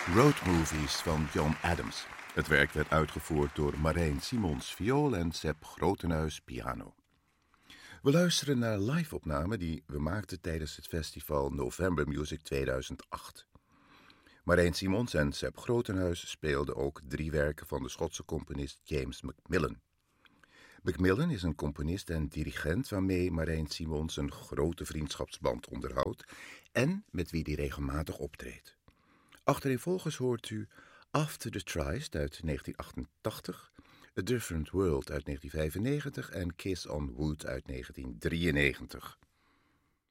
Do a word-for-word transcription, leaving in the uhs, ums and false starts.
Road Movies van John Adams. Het werk werd uitgevoerd door Marijn Simons viool en Sepp Grotenhuis piano. We luisteren naar een live-opname die we maakten tijdens het festival November Music tweeduizend acht. Marijn Simons en Sepp Grotenhuis speelden ook drie werken van de Schotse componist James Macmillan. Macmillan is een componist en dirigent waarmee Marijn Simons een grote vriendschapsband onderhoudt en met wie hij regelmatig optreedt. Achtereenvolgens hoort u After the Tryst uit negentien achtentachtig, A Different World uit negentien vijfennegentig en Kiss on Wood uit negentien drieënnegentig.